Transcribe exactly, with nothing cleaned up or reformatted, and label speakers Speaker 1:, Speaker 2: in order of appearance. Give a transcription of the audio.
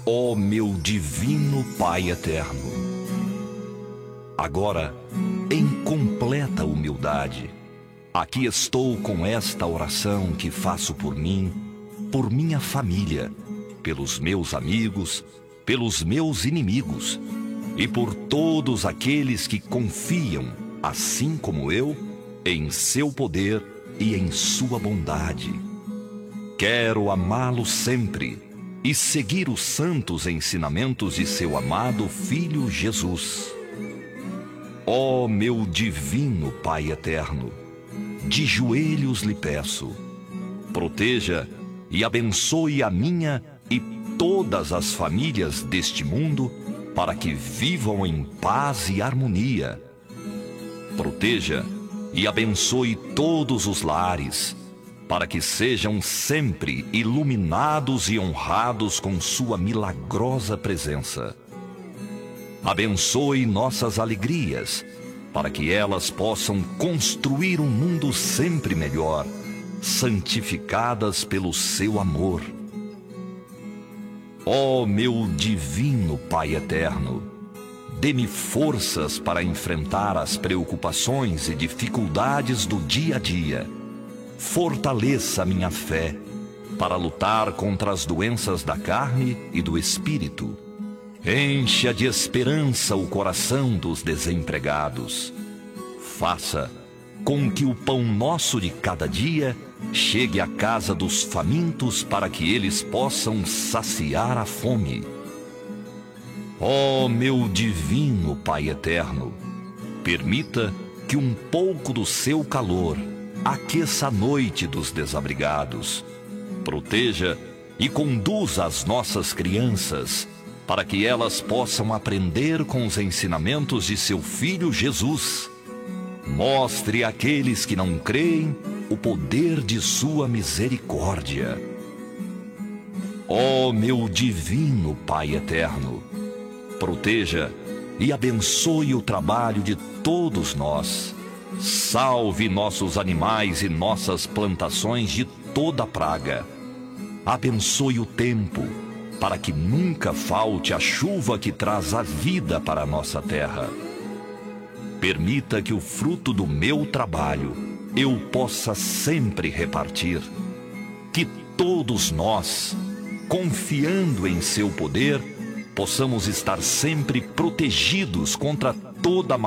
Speaker 1: Ó meu divino Pai eterno, agora, em completa humildade, aqui estou com esta oração que faço por mim, por minha família, pelos meus amigos, pelos meus inimigos e por todos aqueles que confiam, assim como eu, em seu poder e em sua bondade. Quero amá-lo sempre e seguir os santos ensinamentos de seu amado Filho Jesus. Ó meu divino Pai eterno, de joelhos lhe peço, proteja e abençoe a minha e todas as famílias deste mundo para que vivam em paz e harmonia. Proteja e abençoe todos os lares, para que sejam sempre iluminados e honrados com sua milagrosa presença. Abençoe nossas alegrias, para que elas possam construir um mundo sempre melhor, santificadas pelo seu amor. Ó meu divino Pai eterno, dê-me forças para enfrentar as preocupações e dificuldades do dia a dia. Fortaleça minha fé para lutar contra as doenças da carne e do espírito. Encha de esperança o coração dos desempregados. Faça com que o pão nosso de cada dia chegue à casa dos famintos para que eles possam saciar a fome. Ó meu divino Pai eterno, permita que um pouco do seu calor aqueça a noite dos desabrigados. Proteja e conduza as nossas crianças para que elas possam aprender com os ensinamentos de seu Filho Jesus. Mostre àqueles que não creem o poder de sua misericórdia. Ó meu divino Pai eterno, proteja e abençoe o trabalho de todos nós. Salve nossos animais e nossas plantações de toda praga. Abençoe o tempo, para que nunca falte a chuva que traz a vida para a nossa terra. Permita que o fruto do meu trabalho eu possa sempre repartir. Que todos nós, confiando em seu poder, possamos estar sempre protegidos contra toda